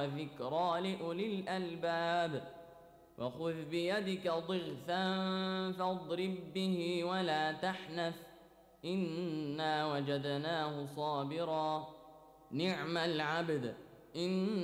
وذكرى لأولي الألباب. وخذ بيدك ضغثا فاضرب به ولا تحنث إنا وجدناه صابرا نعم العبد